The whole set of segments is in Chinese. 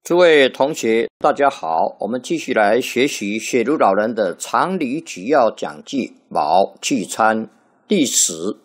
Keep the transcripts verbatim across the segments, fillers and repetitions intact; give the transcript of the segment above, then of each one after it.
诸位同学，大家好，我们继续来学习雪如老人的常理举要讲记卯聚餐第十。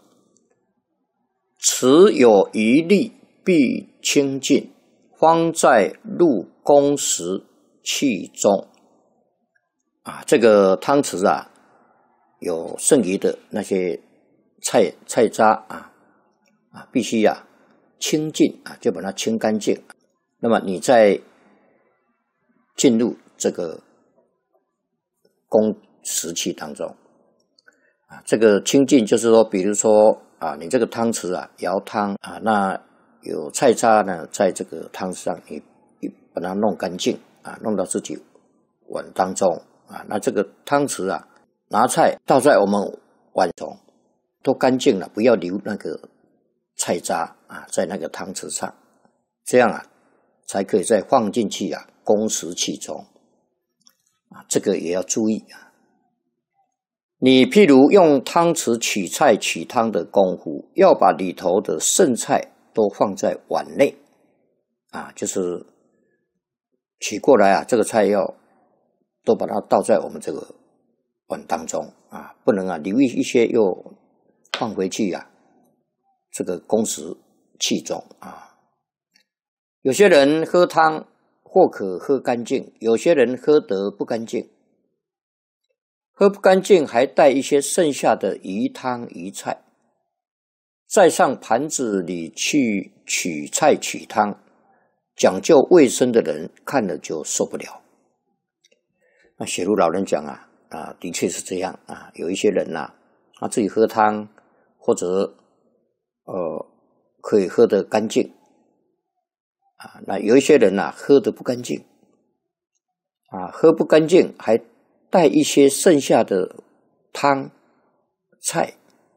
持有余力，必清净，方在入宫时气中。啊，这个汤匙啊，有剩余的那些菜菜渣啊啊，必须啊清净啊，就把它清干净。那么你在进入这个宫食器当中啊，这个清净就是说，比如说啊，你这个汤匙啊舀汤啊，那有菜渣呢，在这个汤匙上，你你把它弄干净啊，弄到自己碗当中啊，那这个汤匙啊，拿菜倒在我们碗中都干净了，不要留那个菜渣啊在那个汤匙上，这样啊才可以再放进去啊。宫食器中啊，这个也要注意啊。你譬如用汤匙取菜取汤的功夫，要把里头的剩菜都放在碗内啊，就是取过来啊，这个菜要都把它倒在我们这个碗当中啊，不能啊留一些又放回去啊，这个宫食器中啊。有些人喝汤或可喝干净，有些人喝得不干净，喝不干净还带一些剩下的余汤余菜，再上盘子里去取菜取汤，讲究卫生的人看了就受不了。那雪如老人讲啊，啊，的确是这样啊，有一些人呐、啊，他自己喝汤或者呃可以喝得干净。啊，那有一些人呐、啊，喝得不干净，啊，喝不干净，还带一些剩下的汤菜，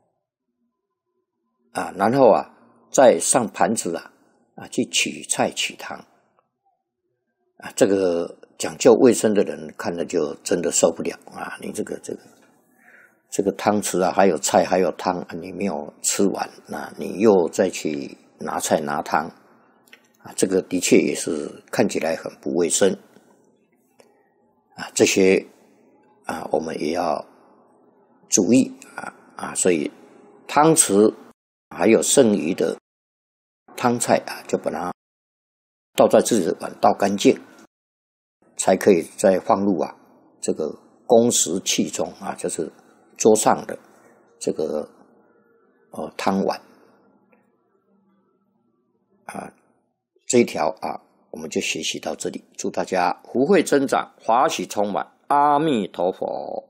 啊，然后啊，再上盘子啊，啊，去取菜取汤，啊，这个讲究卫生的人看了就真的受不了啊！你这个这个这个汤匙啊，还有菜还有汤，啊、你没有吃完，那你又再去拿菜拿汤。啊，这个的确也是看起来很不卫生啊，这些啊我们也要注意啊啊，所以汤匙还有剩余的汤菜啊，就把它倒在自己的碗倒干净，才可以再放入啊这个宫食器中啊，就是桌上的这个呃汤碗啊。这一条啊，我们就学习到这里。祝大家福慧增长，法喜充满。阿弥陀佛。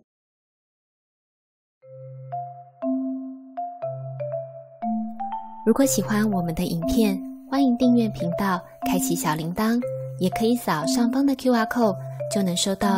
如果喜欢我们的影片，欢迎订阅频道，开启小铃铛，也可以扫上方的 Q R code，就能收到